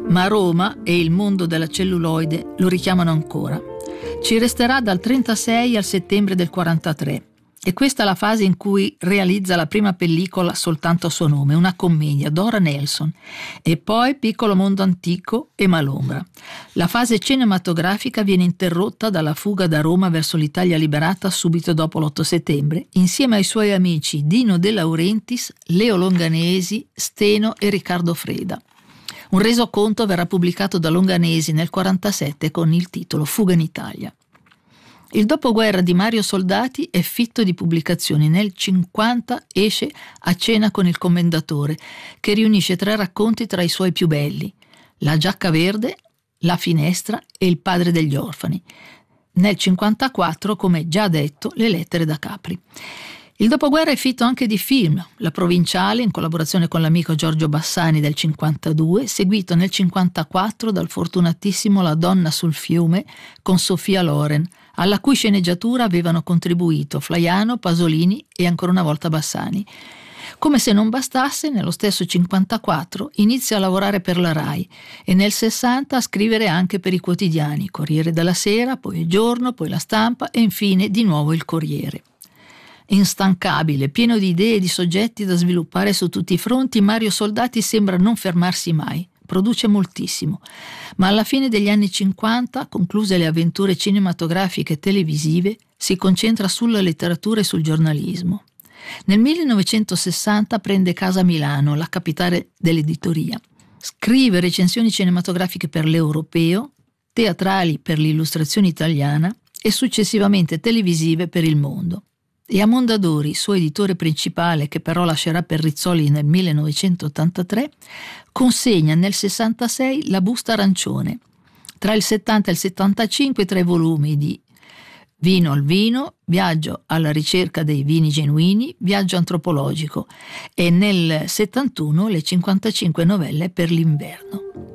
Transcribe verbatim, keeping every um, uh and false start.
ma Roma e il mondo della celluloide lo richiamano ancora. Ci resterà dal trentasei al settembre del quarantatré. E questa è la fase in cui realizza la prima pellicola soltanto a suo nome, una commedia, Dora Nelson, e poi Piccolo mondo antico e Malombra. La fase cinematografica viene interrotta dalla fuga da Roma verso l'Italia liberata subito dopo l'otto settembre, insieme ai suoi amici Dino De Laurentiis, Leo Longanesi, Steno e Riccardo Freda. Un resoconto verrà pubblicato da Longanesi nel quarantasette con il titolo Fuga in Italia. Il dopoguerra di Mario Soldati è fitto di pubblicazioni. Nel cinquanta esce A cena con il commendatore, che riunisce tre racconti tra i suoi più belli: La giacca verde, La finestra e Il padre degli orfani. Nel cinquantaquattro, come già detto, Le lettere da Capri. Il dopoguerra è fitto anche di film: La provinciale, in collaborazione con l'amico Giorgio Bassani, del cinquantadue, seguito nel cinquantaquattro dal fortunatissimo La donna sul fiume con Sofia Loren, alla cui sceneggiatura avevano contribuito Flaiano, Pasolini e ancora una volta Bassani. Come se non bastasse, nello stesso cinquantaquattro inizia a lavorare per la Rai e nel sessanta a scrivere anche per i quotidiani, Corriere della Sera, poi Il Giorno, poi La Stampa e infine di nuovo Il Corriere. Instancabile, pieno di idee e di soggetti da sviluppare su tutti i fronti, Mario Soldati sembra non fermarsi mai. Produce moltissimo, ma alla fine degli anni cinquanta, concluse le avventure cinematografiche e televisive, si concentra sulla letteratura e sul giornalismo. Nel millenovecentosessanta prende casa a Milano, la capitale dell'editoria. Scrive recensioni cinematografiche per l'Europeo, teatrali per l'Illustrazione Italiana e successivamente televisive per Il Mondo. E a Mondadori, suo editore principale, che però lascerà per Rizzoli nel millenovecentottantatré, consegna nel sessantasei La busta arancione. Tra il settanta e il settantacinque tre volumi di Vino al vino, Viaggio alla ricerca dei vini genuini, Viaggio antropologico, e nel settantuno le cinquantacinque novelle per l'inverno.